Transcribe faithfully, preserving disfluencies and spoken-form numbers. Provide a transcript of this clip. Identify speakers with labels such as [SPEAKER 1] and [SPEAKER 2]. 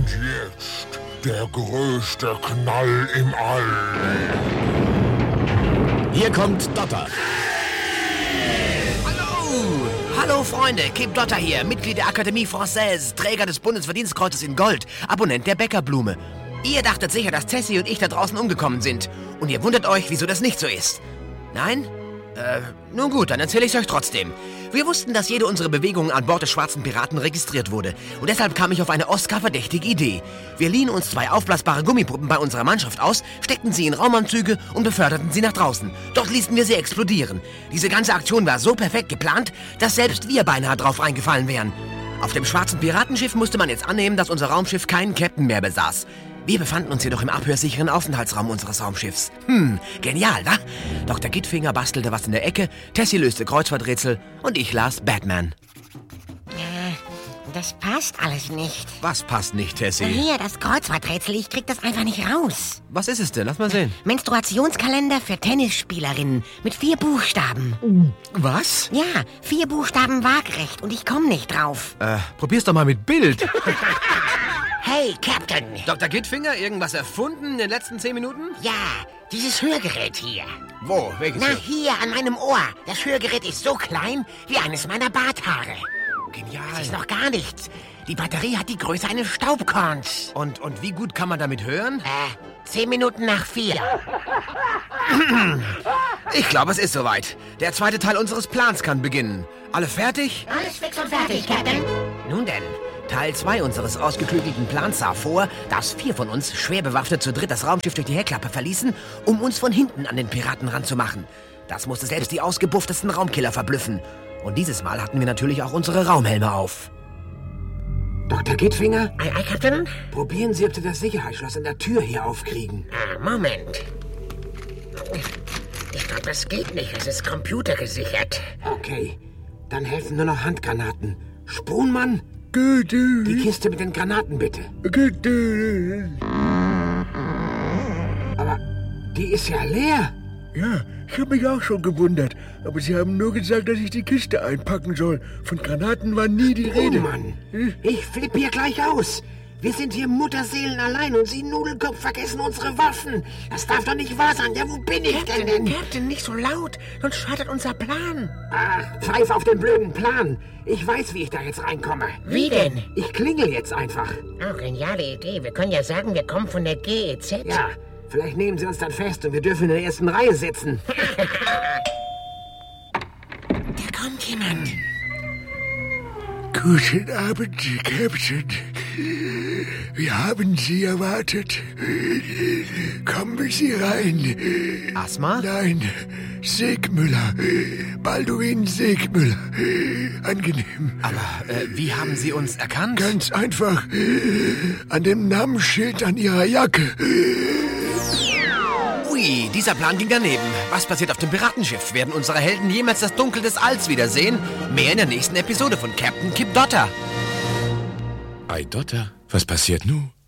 [SPEAKER 1] Und jetzt der größte Knall im All.
[SPEAKER 2] Hier kommt Dotter.
[SPEAKER 3] Hallo! Hallo Freunde, Kip Dotter hier, Mitglied der Akademie Française, Träger des Bundesverdienstkreuzes in Gold, Abonnent der Bäckerblume. Ihr dachtet sicher, dass Tessie und ich da draußen umgekommen sind. Und ihr wundert euch, wieso das nicht so ist. Nein? Äh, nun gut, dann erzähle ich es euch trotzdem. Wir wussten, dass jede unserer Bewegungen an Bord des Schwarzen Piraten registriert wurde. Und deshalb kam ich auf eine Oscar-verdächtige Idee. Wir liehen uns zwei aufblasbare Gummipuppen bei unserer Mannschaft aus, steckten sie in Raumanzüge und beförderten sie nach draußen. Dort ließen wir sie explodieren. Diese ganze Aktion war so perfekt geplant, dass selbst wir beinahe drauf reingefallen wären. Auf dem Schwarzen Piratenschiff musste man jetzt annehmen, dass unser Raumschiff keinen Captain mehr besaß. Wir befanden uns jedoch im abhörsicheren Aufenthaltsraum unseres Raumschiffs. Hm, genial, wa? Doktor Gittfinger bastelte was in der Ecke, Tessie löste Kreuzworträtsel und ich las Batman.
[SPEAKER 4] Äh, das passt alles nicht.
[SPEAKER 3] Was passt nicht, Tessie?
[SPEAKER 4] Hier, das Kreuzworträtsel, ich krieg das einfach nicht raus.
[SPEAKER 3] Was ist es denn? Lass mal sehen.
[SPEAKER 4] Menstruationskalender für Tennisspielerinnen mit vier Buchstaben.
[SPEAKER 3] Was?
[SPEAKER 4] Ja, vier Buchstaben waagrecht und ich komm nicht drauf.
[SPEAKER 3] Äh, probier's doch mal mit Bild.
[SPEAKER 4] Hey, Captain.
[SPEAKER 3] Doktor Gittfinger, irgendwas erfunden in den letzten zehn Minuten?
[SPEAKER 4] Ja, dieses Hörgerät hier.
[SPEAKER 3] Wo? Welches?
[SPEAKER 4] Na, hier an meinem Ohr. Das Hörgerät ist so klein wie eines meiner Barthaare.
[SPEAKER 3] Genial.
[SPEAKER 4] Das ist noch gar nichts. Die Batterie hat die Größe eines Staubkorns.
[SPEAKER 3] Und, und wie gut kann man damit hören?
[SPEAKER 4] Äh, zehn Minuten nach vier.
[SPEAKER 3] Ich glaube, es ist soweit. Der zweite Teil unseres Plans kann beginnen. Alle fertig?
[SPEAKER 4] Alles fix und fertig, Captain.
[SPEAKER 3] Nun denn. Teil zwei unseres ausgeklügelten Plans sah vor, dass vier von uns, schwer bewaffnet zu dritt, das Raumschiff durch die Heckklappe verließen, um uns von hinten an den Piraten ranzumachen. Das musste selbst die ausgebufftesten Raumkiller verblüffen. Und dieses Mal hatten wir natürlich auch unsere Raumhelme auf.
[SPEAKER 5] Doktor Gittfinger?
[SPEAKER 4] Ei, ei, Captain?
[SPEAKER 5] Probieren Sie, ob Sie das Sicherheitsschloss an der Tür hier aufkriegen.
[SPEAKER 4] Ah, Moment. Ich glaube, das geht nicht. Es ist computergesichert.
[SPEAKER 5] Okay, dann helfen nur noch Handgranaten. Spohnmann? Die Kiste mit den Granaten, bitte. Aber die ist ja leer.
[SPEAKER 6] Ja, ich habe mich auch schon gewundert. Aber Sie haben nur gesagt, dass ich die Kiste einpacken soll. Von Granaten war nie die Rede.
[SPEAKER 5] Oh Mann, ich flippe hier gleich aus. Wir sind hier Mutterseelen allein und Sie, Nudelkopf, vergessen unsere Waffen. Das darf doch nicht wahr sein. Ja, wo bin ich denn denn?
[SPEAKER 4] Captain, nicht so laut, sonst scheitert unser Plan.
[SPEAKER 5] Ach, pfeif auf den blöden Plan. Ich weiß, wie ich da jetzt reinkomme.
[SPEAKER 4] Wie denn?
[SPEAKER 5] Ich klingel jetzt einfach.
[SPEAKER 4] Oh, geniale Idee. Wir können ja sagen, wir kommen von der G E Z.
[SPEAKER 5] Ja, vielleicht nehmen Sie uns dann fest und wir dürfen in der ersten Reihe sitzen.
[SPEAKER 4] Da kommt jemand.
[SPEAKER 6] Guten Abend, Captain. Wir haben Sie erwartet. Kommen Sie rein.
[SPEAKER 3] Asma?
[SPEAKER 6] Nein, Segmüller. Balduin Segmüller. Angenehm.
[SPEAKER 3] Aber äh, wie haben Sie uns erkannt?
[SPEAKER 6] Ganz einfach. An dem Namensschild an Ihrer Jacke.
[SPEAKER 3] Ui, dieser Plan ging daneben. Was passiert auf dem Piratenschiff? Werden unsere Helden jemals das Dunkel des Alls wiedersehen? Mehr in der nächsten Episode von Captain Kip Dotter.
[SPEAKER 2] Ei, Dotter, was passiert nun?